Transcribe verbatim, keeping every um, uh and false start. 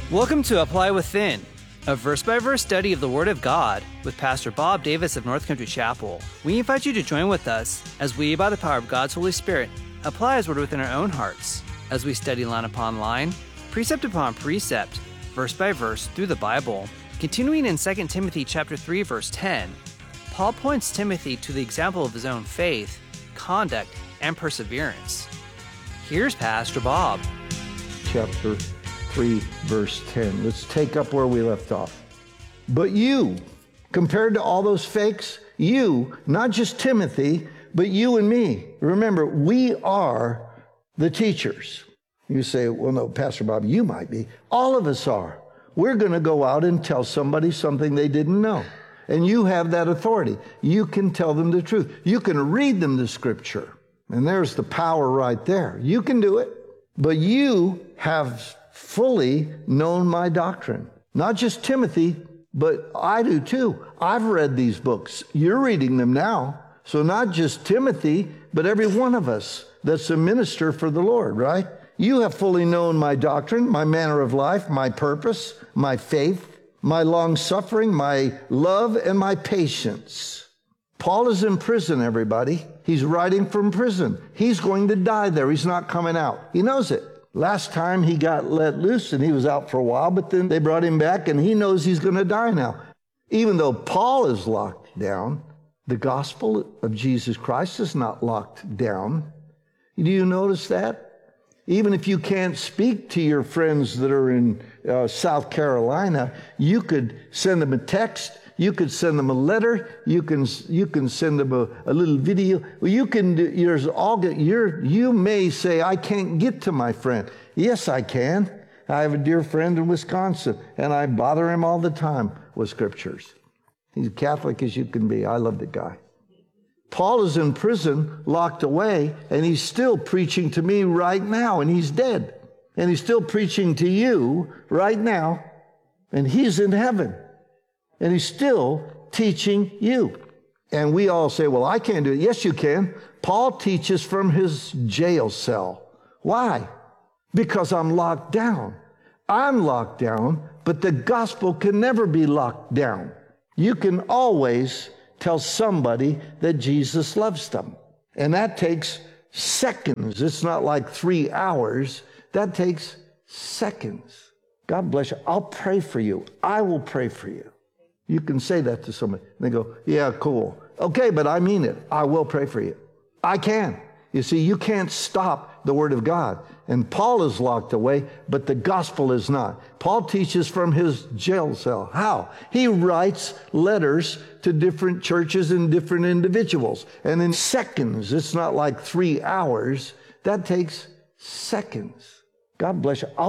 Welcome to Apply Within, a verse-by-verse study of the Word of God with Pastor Bob Davis of North Country Chapel. We invite you to join with us as we, by the power of God's Holy Spirit, apply His Word within our own hearts as we study line upon line, precept upon precept, verse by verse through the Bible. Continuing in Second Timothy chapter three, verse ten, Paul points Timothy to the example of his own faith, conduct, and perseverance. Here's Pastor Bob. Chapter three, verse ten. Let's take up where we left off. But you, compared to all those fakes, you, not just Timothy, but you and me. Remember, we are the teachers. You say, well, no, Pastor Bob, you might be. All of us are. We're going to go out and tell somebody something they didn't know. And you have that authority. You can tell them the truth. You can read them the scripture. And there's the power right there. You can do it. But you have fully known my doctrine. Not just Timothy, but I do too. I've read these books. You're reading them now. So not just Timothy, but every one of us that's a minister for the Lord, right? You have fully known my doctrine, my manner of life, my purpose, my faith, my long-suffering, my love, and my patience. Paul is in prison, everybody. He's writing from prison. He's going to die there. He's not coming out. He knows it. Last time he got let loose and he was out for a while, but then they brought him back and he knows he's going to die now. Even though Paul is locked down, the gospel of Jesus Christ is not locked down. Do you notice that? Even if you can't speak to your friends that are in uh, South Carolina, you could send them a text. You could send them a letter. You can you can send them a, a little video. Well, you can. There's all. You're, you may say, I can't get to my friend. Yes, I can. I have a dear friend in Wisconsin, and I bother him all the time with scriptures. He's Catholic as you can be. I love the guy. Paul is in prison, locked away, and he's still preaching to me right now, and he's dead. And he's still preaching to you right now, and he's in heaven. And he's still teaching you. And we all say, well, I can't do it. Yes, you can. Paul teaches from his jail cell. Why? Because I'm locked down. I'm locked down, but the gospel can never be locked down. You can always tell somebody that Jesus loves them. And that takes seconds. It's not like three hours. That takes seconds. God bless you. I'll pray for you. I will pray for you. You can say that to somebody. And they go, yeah, cool. Okay, but I mean it. I will pray for you. I can. You see, you can't stop the Word of God. And Paul is locked away, but the gospel is not. Paul teaches from his jail cell. How? He writes letters to different churches and different individuals. And in seconds, it's not like three hours. That takes seconds. God bless you. I'll